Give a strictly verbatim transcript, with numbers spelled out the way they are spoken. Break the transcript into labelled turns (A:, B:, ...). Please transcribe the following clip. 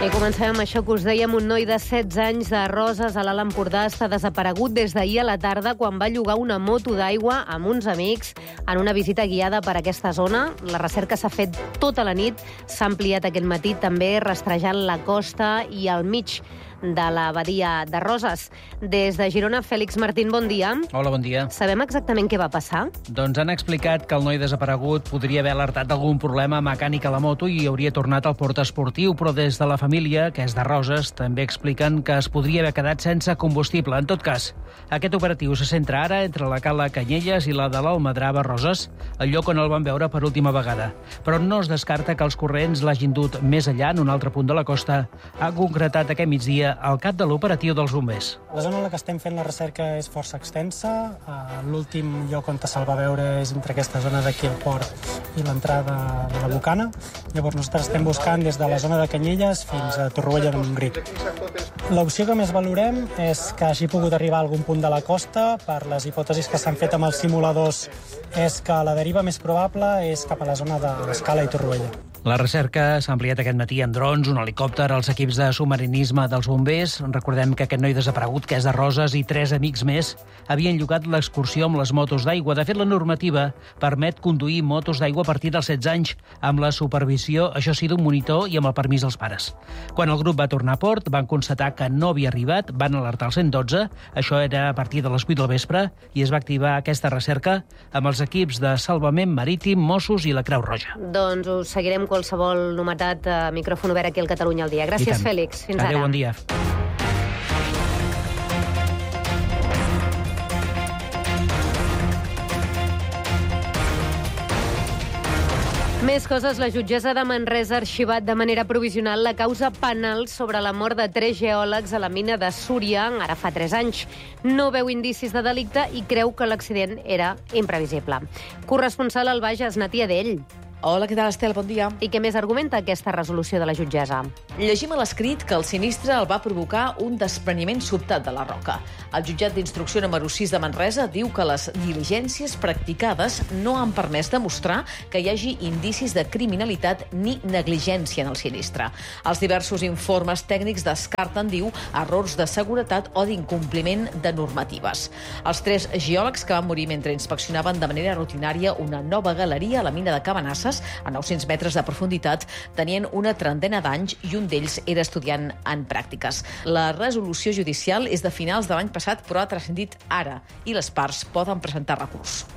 A: I comencem amb això que us dèiem. Un noi de setze anys de Roses a l'Alt Empordà està desaparegut des d'ahir a la tarda quan va llogar una moto d'aigua amb uns amics en una visita guiada per aquesta zona. La recerca s'ha fet tota la nit, s'ha ampliat aquest matí també rastrejant la costa i al mig de la badia de Roses. Des de Girona, Fèlix Martín, bon dia.
B: Hola, bon dia.
A: Sabem exactament què va passar?
B: Doncs han explicat que el noi desaparegut podria haver alertat d'algun problema mecànic a la moto i hauria tornat al port esportiu, però des de la família, que és de Roses, també expliquen que es podria haver quedat sense combustible. En tot cas, aquest operatiu se centra ara entre la cala Canyelles i la de l'Almadrava Roses, el lloc on el van veure per última vegada. Però no es descarta que els corrents l'hagin dut més enllà, en un altre punt de la costa, ha concretat aquest migdia el cap de l'operatiu dels bombers.
C: La zona en la que estem fent la recerca és força extensa. L'últim lloc on se'l va veure és entre aquesta zona d'aquí al port i l'entrada de la Bocana. Llavors nosaltres estem buscant des de la zona de Canyelles fins a Torroella de Montgrí. L'opció que més valorem és que hagi pogut arribar a algun punt de la costa. Per les hipòtesis que s'han fet amb els simuladors és que la deriva més probable és cap a la zona de l'Escala i Torroella.
B: La recerca s'ha ampliat aquest matí amb drons, un helicòpter, els equips de submarinisme dels bombers. Recordem que aquest noi desaparegut, que és de Roses, i tres amics més, havien llogat l'excursió amb les motos d'aigua. De fet, la normativa permet conduir motos d'aigua a partir dels setze anys, amb la supervisió, això sí, d'un monitor i amb el permís dels pares. Quan el grup va tornar a port, van constatar que no havia arribat, van alertar el cent i dotze, això era a partir de les vuit del vespre, i es va activar aquesta recerca amb els equips de salvament marítim, Mossos i la Creu Roja.
A: Doncs us seguirem qualsevol novetat a micròfon obert aquí al Catalunya al dia. Gràcies, Fèlix. Fins
B: Adéu,
A: ara.
B: bon dia.
A: Més coses. La jutgessa de Manresa ha arxivat de manera provisional la causa penal sobre la mort de tres geòlegs a la mina de Súria, ara fa tres anys. No veu indicis de delicte i creu que l'accident era imprevisible. Corresponsal al Bages, Natia Dell.
D: Hola, què tal, Estel? Bon dia.
A: I què més argumenta aquesta resolució de la jutgessa?
D: Llegim a l'escrit que el sinistre el va provocar un despreniment sobtat de la roca. El jutjat d'instrucció número sis de Manresa diu que les diligències practicades no han permès demostrar que hi hagi indicis de criminalitat ni negligència en el sinistre. Els diversos informes tècnics descarten, diu, errors de seguretat o d'incompliment de normatives. Els tres geòlegs que van morir mentre inspeccionaven de manera rutinària una nova galeria a la mina de Cabanasses, a nou-cents metres de profunditat, tenien una trentena d'anys i un d'ells era estudiant en pràctiques. La resolució judicial és de finals de l'any passat, però ha transcendit ara i les parts poden presentar recurs.